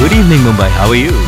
Good evening, Mumbai. How are you?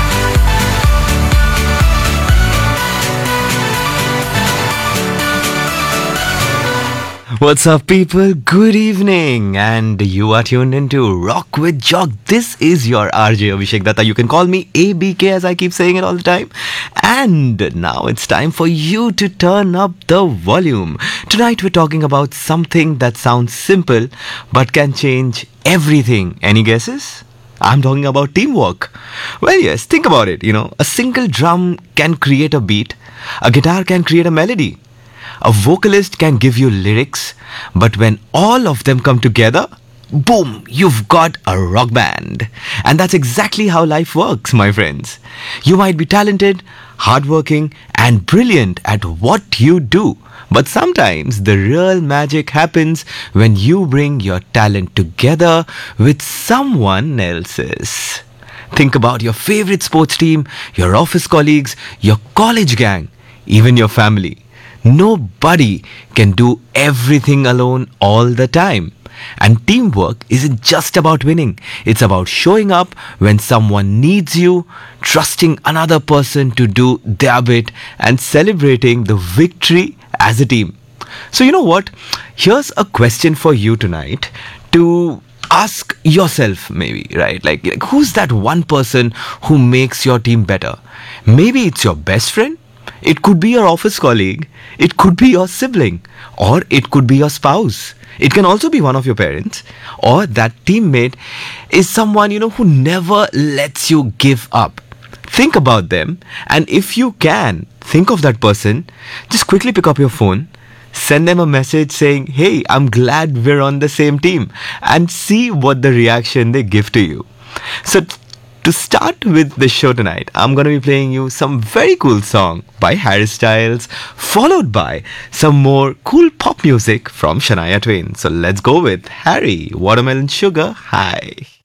What's up, people? Good evening, and you are tuned into Rock with Jog. This is your RJ Abhishek Datta. You can call me ABK, as I keep saying it all the time. And now it's time for you to turn up the volume. Tonight we're talking about something that sounds simple but can change everything. Any guesses? I'm talking about teamwork. Well, yes, think about it. A single drum can create a beat, a guitar can create a melody. A vocalist can give you lyrics, but when all of them come together, boom, you've got a rock band. And that's exactly how life works, my friends. You might be talented, hardworking, and brilliant at what you do. But sometimes the real magic happens when you bring your talent together with someone else's. Think about your favorite sports team, your office colleagues, your college gang, even your family. Nobody can do everything alone all the time. And teamwork isn't just about winning. It's about showing up when someone needs you, trusting another person to do their bit, and celebrating the victory as a team. So you know what? Here's a question for you tonight to ask yourself, maybe, right? Like who's that one person who makes your team better? Maybe it's your best friend. It could be your office colleague, it could be your sibling, or it could be your spouse. It can also be one of your parents, or that teammate is someone, who never lets you give up. Think about them, and if you can, think of that person, just quickly pick up your phone, send them a message saying, hey, I'm glad we're on the same team, and see what the reaction they give to you. So, to start with the show tonight, I'm going to be playing you some very cool song by Harry Styles, followed by some more cool pop music from Shania Twain. So let's go with Harry, Watermelon Sugar, High.